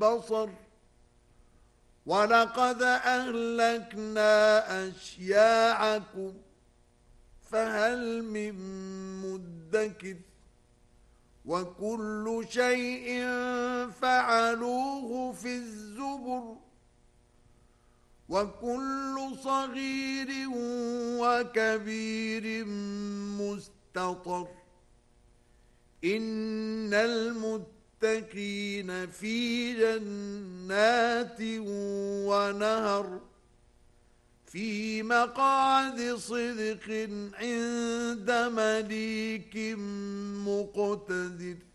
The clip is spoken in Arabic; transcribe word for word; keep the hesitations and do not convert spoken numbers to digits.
والبصر ولقد أهلكنا أشياعكم فهل من مدكر وكل شيء فعلوه في الزبر وكل صغير وكبير مستطر إن المتقين في جنات ونهر في مقعد صدق عند مليك مقتدر.